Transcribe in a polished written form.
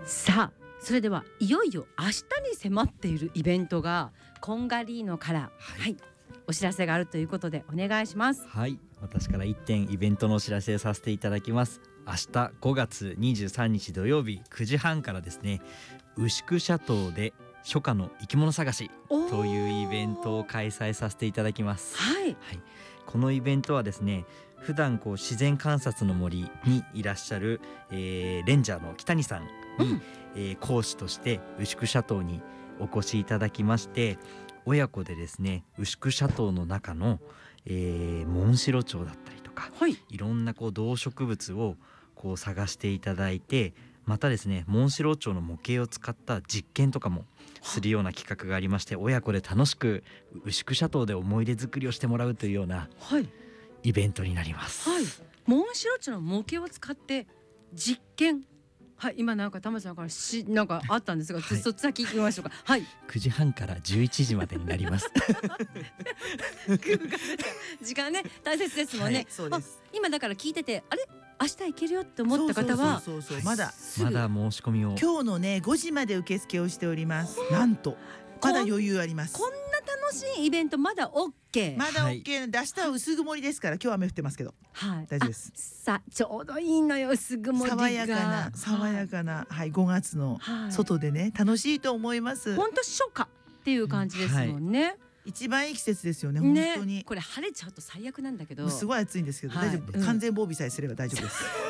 さあそれではいよいよ明日に迫っているイベントがコンガリーノから、お知らせがあるということでお願いします。 はい、私から1点イベントのお知らせさせていただきます。明日5月23日土曜日9時半からですね、牛久シャトーで初夏の生き物探しというイベントを開催させていただきます。このイベントはですね、普段自然観察の森にいらっしゃる、レンジャーの北谷さんに、講師として牛久シャトーにお越しいただきまして、親子でですね牛久シャトーの中の、モンシロチョウだったりとか、いろんな動植物を探していただいて、またですねモンシロチョウの模型を使った実験とかもするような企画がありまして、親子で楽しく牛久シャトーで思い出作りをしてもらうというようなイベントになります。 モンシロチョウの模型を使って実験、今なんか玉さんからなんかあったんですが、そっち先行きましょうか。 9時半から11時までになります時間ね大切ですもんね。 そうです。 今だから聞いてて、あれ明日行けるよって思った方はまだ申し込みを今日のね5時まで受付をしております。なんとまだ余裕あります。 こんな楽しいイベントまだ OK、 まだ OK、明日は薄曇りですから、今日は雨降ってますけど、大丈夫です。 さあちょうどいいのよ、薄曇りが爽やかな、5月の外でね、楽しいと思います。 本当初夏っていう感じですもんね。 一番いい季節ですよね、本当に。 これ晴れちゃうと最悪なんだけど、 すごい暑いんですけど大丈夫、完全防備さえすれば大丈夫です